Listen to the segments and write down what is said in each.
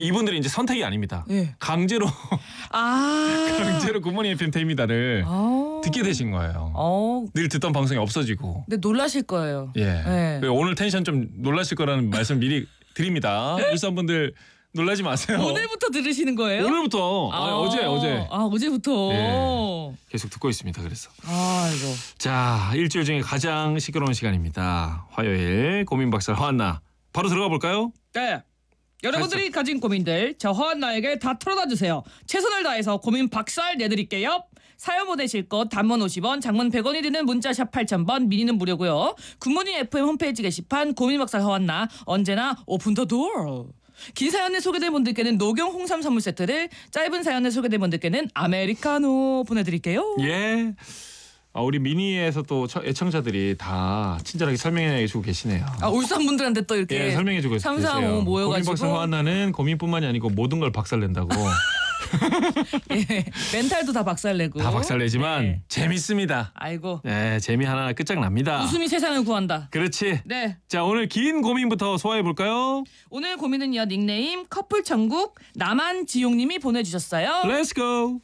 이분들이 이제 선택이 아닙니다. 예. 강제로 아. 굿모닝 FM 데이입니다를 듣게 되신 거예요. 늘 듣던 방송이 없어지고. 근데 놀라실 거예요. 예. 네. 오늘 텐션 좀 놀라실 거라는 말씀 미리 드립니다. 울산분들 놀라지 마세요. 오늘부터 들으시는 거예요? 오늘부터. 어제. 어제부터. 예. 계속 듣고 있습니다. 그래서. 아이고. 자, 일주일 중에 가장 시끄러운 시간입니다. 화요일 고민박살 허한나. 바로 들어가 볼까요? 네. 여러분들이 가진 고민들 저 허한나에게 다 털어다 주세요. 최선을 다해서 고민 박살 내드릴게요. 사연 보내실 것 단문 50원, 장문 100원이 드는 문자샵 8000번, 미니는 무료고요. 굿모닝 FM 홈페이지 게시판 고민 박살 허한나 언제나 오픈 더 도어. 긴 사연에 소개된 분들께는 녹용 홍삼 선물 세트를, 짧은 사연에 소개된 분들께는 아메리카노 보내드릴게요. 예. 우리 미니에서 또 애청자들이 다 친절하게 설명해주고 계시네요. 울산 분들한테 또 이렇게 설명해주고 계세요. 3, 4, 5 모여가지고 고민 박살 허한나는 고민뿐만이 아니고 모든 걸 박살낸다고. 예, 멘탈도 다 박살내고. 다 박살내지만 네. 재밌습니다. 아이고. 네, 재미 하나 끝장납니다. 웃음이 세상을 구한다. 그렇지. 네. 자, 오늘 긴 고민부터 소화해 볼까요? 오늘 고민은요, 닉네임 커플 천국 나만 지용님이 보내주셨어요. Let's go.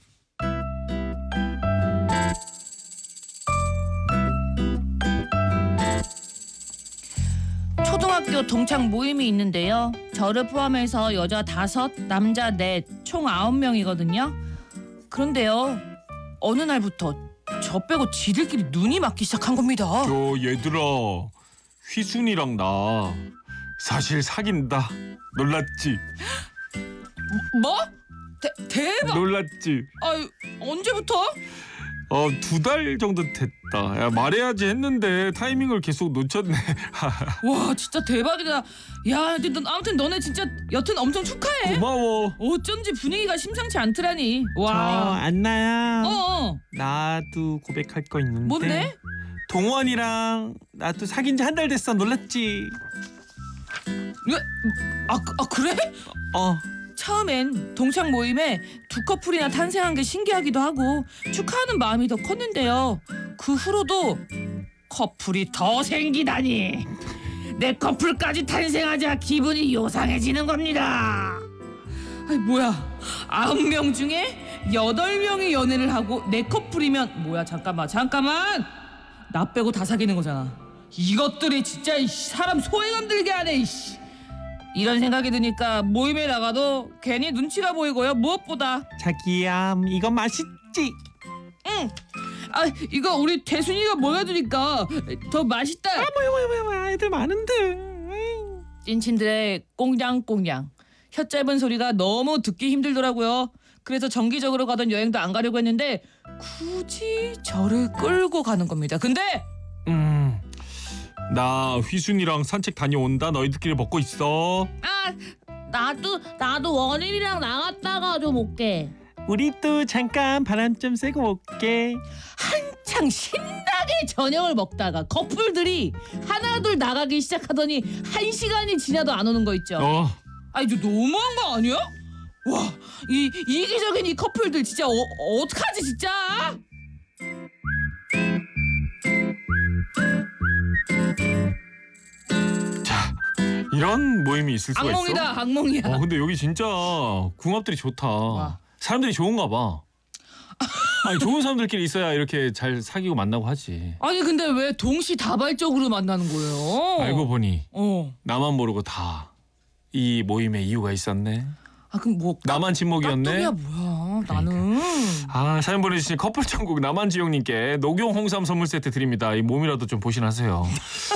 초등학교 동창 모임이 있는데요. 저를 포함해서 여자 5, 남자 4, 총 9명이거든요. 그런데요, 어느 날부터 저 빼고 지들끼리 눈이 맞기 시작한 겁니다. 얘들아, 휘순이랑 나 사실 사귄다. 놀랐지? 뭐? 대박! 놀랐지? 아유, 언제부터? 2달 정도 됐다. 야, 말해야지 했는데 타이밍을 계속 놓쳤네. 와, 진짜 대박이다. 야, 아무튼 너네 진짜 여튼 엄청 축하해. 고마워. 어쩐지 분위기가 심상치 않더라니. 저 와. 안나야. 어. 나도 고백할 거 있는데. 뭔데? 동원이랑 나도 사귄 지 한 달 됐어. 놀랐지? 왜? 그래? 어. 처음엔 동창 모임에 2 커플이나 탄생한 게 신기하기도 하고 축하하는 마음이 더 컸는데요. 그 후로도 커플이 더 생기다니. 내 커플까지 탄생하자 기분이 요상해지는 겁니다. 아니 뭐야, 9명 중에 8명이 연애를 하고 내 커플이면 뭐야, 잠깐만 나 빼고 다 사귀는 거잖아. 이것들이 진짜 사람 소외감 들게 하네. 이런 생각이 드니까 모임에 나가도 괜히 눈치가 보이고요. 무엇보다 자기야, 이거 맛있지? 응. 이거 우리 대순이가 모여두니까 더 맛있다. 뭐야, 애들 많은데. 찐친들의 꽁냥꽁냥 혀 짧은 소리가 너무 듣기 힘들더라고요. 그래서 정기적으로 가던 여행도 안 가려고 했는데 굳이 저를 끌고 가는 겁니다. 근데 나 휘순이랑 산책 다녀온다. 너희들끼리 먹고 있어. 나도 원일이랑 나갔다가 좀 올게. 우리도 잠깐 바람 좀 쐬고 올게. 한창 신나게 저녁을 먹다가 커플들이 하나둘 나가기 시작하더니 1시간이 지나도 안 오는 거 있죠. 이거 너무한 거 아니야? 와, 이 이기적인 이 커플들 진짜 어떡하지 진짜? 자, 이런 모임이 있을 수가 있어? 악몽이다, 악몽이야. 근데 여기 진짜 궁합들이 좋다. 와. 사람들이 좋은가 봐. 아니, 좋은 사람들끼리 있어야 이렇게 잘 사귀고 만나고 하지. 아니 근데 왜 동시다발적으로 만나는 거예요? 알고 보니 나만 모르고 다 이 모임에 이유가 있었네. 그럼 뭐 나만 침묵이었네. 깍두기야 뭐야. 나는 사연 보내주신 커플 천국 나만지용님께 녹용 홍삼 선물 세트 드립니다. 이 몸이라도 좀 보신하세요.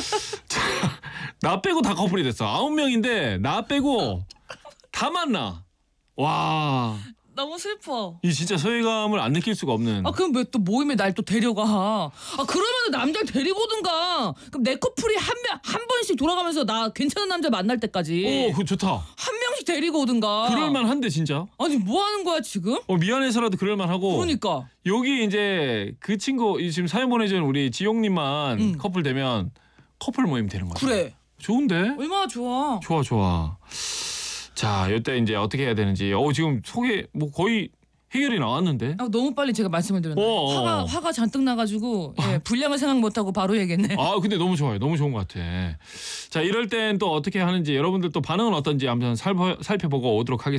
나 빼고 다 커플이 됐어. 9명인데 나 빼고 다 만나. 와, 너무 슬퍼. 이 진짜 소외감을 안 느낄 수가 없는. 그럼 왜 또 모임에 날 또 데려가? 그러면 남자를 데리고 오든가. 그럼 내 커플이 한 번씩 돌아가면서 나 괜찮은 남자 만날 때까지. 그거 좋다. 한 명씩 데리고 오든가. 그럴만한데 진짜. 아니 뭐 하는 거야 지금? 미안해서라도 그럴만하고. 그러니까. 여기 이제 그 친구 지금 사연 보내준 우리 지용님만 커플 되면 커플 모임 되는 거야. 그래. 좋은데? 얼마나 좋아. 좋아. 자, 이때 이제 어떻게 해야 되는지. 지금 속에 뭐 거의 해결이 나왔는데. 너무 빨리 제가 말씀을 드렸네요. 화가 잔뜩 나가지고 분량을 생각 못하고 바로 얘기했네. 근데 너무 좋아요. 너무 좋은 것 같아. 자, 이럴 땐 또 어떻게 하는지 여러분들 또 반응은 어떤지 한번 살펴보고 오도록 하겠습니다.